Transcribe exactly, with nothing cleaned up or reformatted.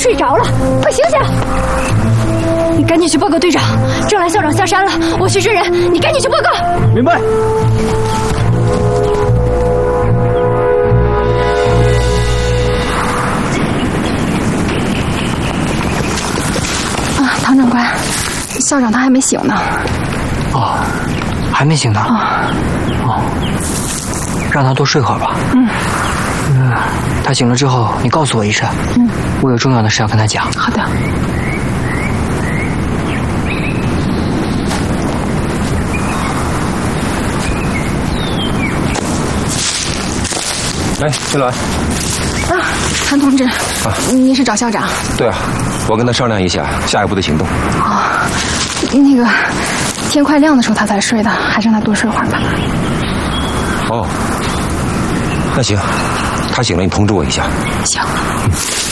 睡着了，快醒醒！你赶紧去报告队长，郑兰校长下山了，我去追人，你赶紧去报告。 明白。 啊，唐长官，校长他还没醒呢。 哦，还没醒呢。 啊。 哦，让他多睡会儿吧。 嗯。 嗯，他醒了之后，你告诉我一声。 嗯。 我有重要的事要跟他讲。 好的。 哎，金鸾。 啊，谭同志。啊，您是找校长？ 对啊，我跟他商量一下下一步的行动。 哦，那个天快亮的时候他才睡的，还是让他多睡会儿吧。 哦，那行，他醒了你通知我一下。 行。嗯